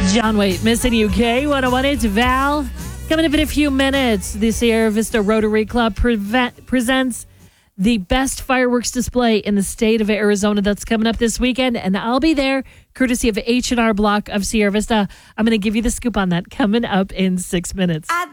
John Waite, Missing UK 101. It's Val. Coming up in a few minutes, the Sierra Vista Rotary Club presents the best fireworks display in the state of Arizona. That's coming up this weekend, and I'll be there courtesy of H&R Block of Sierra Vista. I'm going to give you the scoop on that coming up in 6 minutes.